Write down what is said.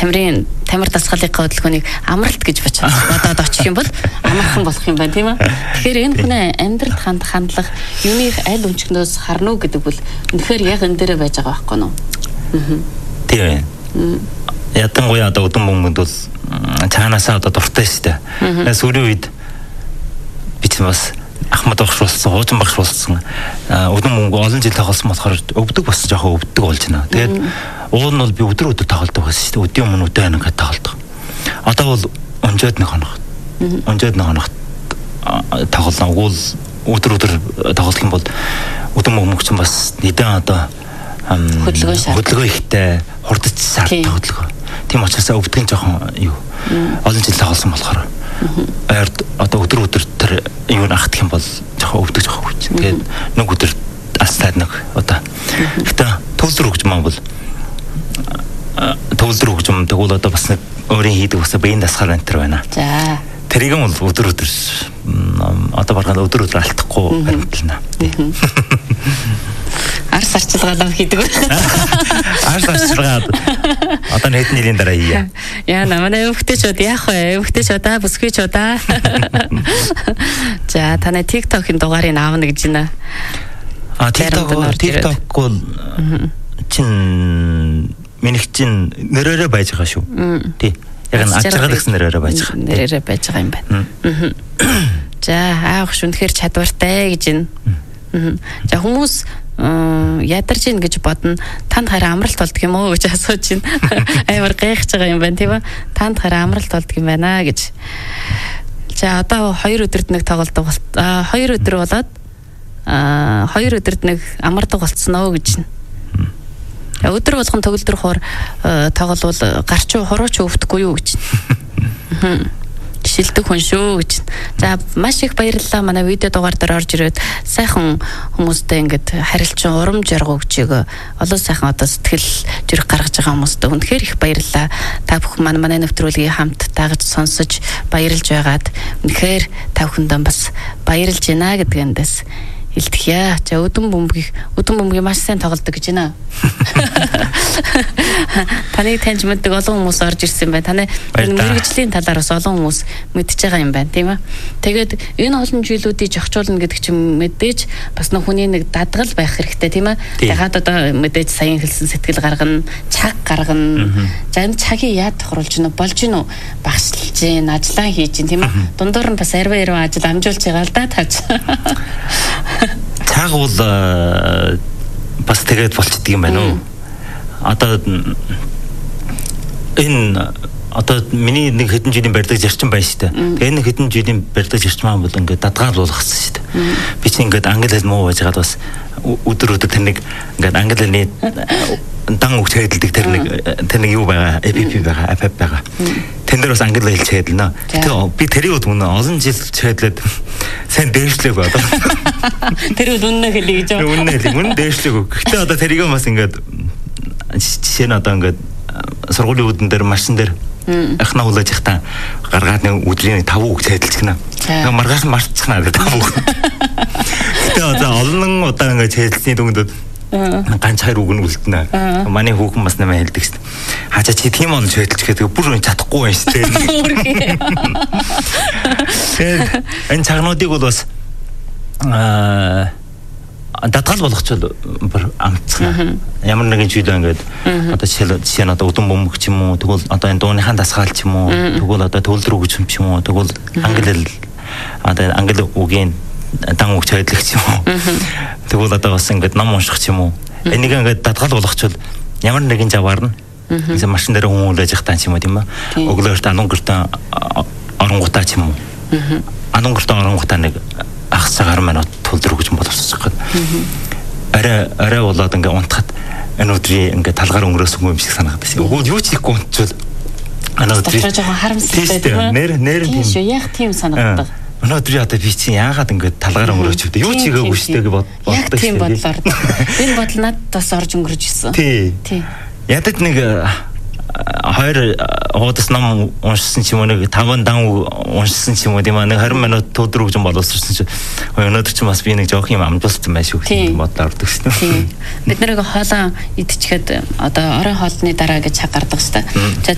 тамир дасгалынхаа хөдөлгөөнийг амралт гэж бодоод очих юм бол амархан болох юм байна тийм үү? Тэгэхээр энэ хүний амьдралд хандлах юуны аль өнчгнөөс харна уу гэдэг бол үнэхээр яг энэ дээрээ байж байгаа байхгүй юу? Тийм. Ятангуяа одоо өдөн бөмбөнд бол цаанаасаа одоо дуртай шүү дээ. Сүүлийн үед би ч бас Ахмад багш болсон, Хуучин багш болсон. Өдөн мөнгө олон жил тоглосон болохоор өвдөг бас жоохон өвдөг болж байна. Тэгээд уул нь бол би өдөр тоглодог байсан шүү дээ. Өдийн өмнө өдөө анаг тоглодог. Одоо бол онжоод нэг хоног. Онжоод нэг хоногт тоглоно. Уул өдөр тоглох юм бол өдөн мөнгө ч бас нэгэн одоо хөдөлгөөн ихтэй хурдч шаарддаг хөдөлгөөн. Тийм учраас өвдгийн жоохон юу олон жил тоглосон болохоор одоо өдөр тэр юу нахах юм бол жоохон өвдөж байгаа хүч. Тэгээд нэг өдөр алстаад нэг одоо гэтээ төвлөр хөгжим маань бол төвлөр хөгжим тэгвэл одоо бас нэг өөрийн хийдэг бас биеийн дасгал энэ төр байна. За. Тэрийг нь бол өдөр одоо баргаад өдөр алдахгүй баримтлана. Арс арчилгаалаа хийдэг. Арс арчилгаад одоо хэдэн жилийн дараа хийе. Яа намайг өвгтэйчүүд яах вэ? Өвгтэйчүүд бүсгүйчүүд. За таны TikTok-ийн дугаарыг аавна гэж байна. TikTok бол миний чин нэрээрээ байж байгаа шүү. Тий. Яг нь ачиргал гэсэн нэрээрээ байж байгаа. Нэрээрээ байж байгаа юм байна. За аах шүнхээр чадвартай гэж байна. За хүмүүс ядарч ийн гэж бодно. Танд хараа амралт болдго юм уу гэж асууж байна. Амар гайхаж байгаа юм байна тийм үү? Танд хараа амралт болдго юм байна гэж. За одоо 2 өдөрт нэг тоглолдог 2 өдөр болоод 2 өдөрт нэг амардаг болцсон оо гэж байна. Өдөр болгон төгөлдрөхөөр тоглол гарч хурууч өвдөхгүй юу гэж. Шилдэг хүн шүү гэж. За маш их баярлалаа манай видео дугаар дээр орж ирээд сайхан хүмүүстэй ингээд харилцан урам жаргал өгчээг олон сайхан одоо сэтгэл зүрх гаргаж байгаа хүмүүстээ үнэхээр их баярлалаа. Та бүхэн манай нэвтрүүлгийг хамт дагаж сонсож баярлж байгаад үнэхээр та бүхэндээ бас баярлж байна гэдгэндээс илтгэе. За өдөн бөмбөгийг маш сайн тоглодог гэж байна. Таныг таньж мэддэг олон хүмүүс орж ирсэн байна. Таны мэргэжлийн талаар бас олон хүмүүс мэдж байгаа юм байна, тийм ээ. Тэгээд энэ олон жилүүдийг зохицуулна гэдэг чинь мэдээж бас нэг хүний нэг дадгал байх хэрэгтэй, тийм ээ. Ягаад одоо мэдээж саяхан хэлсэн сэтгэл гаргана, цаг гаргана. За энэ цагийг яаж тохируулж гинэ болж гинэ багшлж гин, ажиллаа хийж гин, тийм ээ. Дундуур нь бас арваа ажил амжуулж байгаа л да тааж. Цаг бол бас тэгээд болчдөг юм байна уу? Одоо энэ одоо миний нэг хэдэн жилийн барьдаг зарчим байна шүү дээ. Тэгээ нэг хэдэн жилийн барьдаг зарчим маань бол ингээд дадгаалуулгасан шүү дээ. Би чинь ингээд англи хэл муу байжгаад бас өдөр тэр нэг ингээд англи хэлний дан үг чэйдэлдэг тэр нэг юу байгаа, APP байгаа, APP байгаа. Тэн дээр бас англи хэл чэйдэлнэ. Тэгээ би тэрийг өмнө олон жил чэйдлээд сайн дээшлээг одоо. Тэр үнэн хэлий гэж. Үнэн дээшлээг. Гэхдээ одоо тэрийг бас ингээд жишээ нь одоо ингээд сургуулийн үүдэн дээр машин дээр ахнаа хулаж ихтаа гаргаад нэг өдрийн 5 үг цайдалж гинэ. Тэгээ маргааш марцчихна гэдэг 5 үг. Гэтэ одоо олон удаа ингээд цайдалсны дүгэнд ганц хоёр үг нь үлдэнэ. Манай хүүхэн бас намайг хэлдэг шүү дээ. Хачаа чи тийм он цайдалж гэдэг бүр чадахгүй байна шүү дээ. Тэгээд энэ цагнуудыг бол бас дадгал болгочвол амтцгаа. Ямар нэгэн зүйлээ ингээд одоо жишээ нь одоо өдөн бөмбөг ч юм уу тэгвэл одоо энэ дууныхаа дасгаал ч юм уу тэгвэл одоо төвлөр үг ч юм уу тэгвэл англи одоо англи үгийн дан үг чойдлагч юм уу тэгвэл одоо бас ингээд ном унших ч юм уу энийг ингээд дадгал болгочвол ямар нэгэн заваар нь гэсэн машин дээр хүн үлээж ихтаа ч юм уу тийм ба өглөөрт анунгэртээ оронгуудаа ч юм уу анунгэртээ оронгуудаа нэг ахс цагаар маань тулдруу гэж боловсчих гээд. Арай болоод ингээ унтахад энэ өдрийн ингээ талгаар өнгөрөөсөн юм шиг санагдаад байсан. Өгөө юу ч хийхгүй унтчихвол энэ өдрийн жоохон харамсалтай тийм нэр тийм шүү. Яг тийм санагддаг. Энэ өдрийн одоо би чинь яагаад ингээ талгаар өнгөрөөч вэ? Юу ч хийгээгүй штэ гэж боддог. Яг тийм бодлоор. Энэ бодол надад бас орж өнгөрөж ирсэн. Тий. Ядад нэг хоёр хуудас ном уншсан ч юм уу нэг 5 дан уншсан ч юм уу тийм аа нэг 20 минут төдөр өгжин боловсрсан чи өнөөдөр чи бас би нэг жоох юм амжуулсан байх шүү гэж бодлоо ордог шүү дээ. Бид нэг хоолоо идчихэд одоо орой хоолны дараа гэж цаг гардаг шүү дээ.